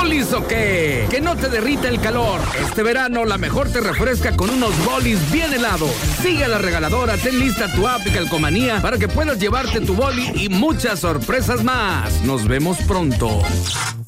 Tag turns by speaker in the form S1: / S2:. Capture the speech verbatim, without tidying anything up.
S1: ¿Bolis o qué? Que no te derrita el calor. Este verano la mejor te refresca con unos bolis bien helados. Sigue a la regaladora, ten lista tu app y Calcomanía para que puedas llevarte tu boli y muchas sorpresas más. Nos vemos pronto.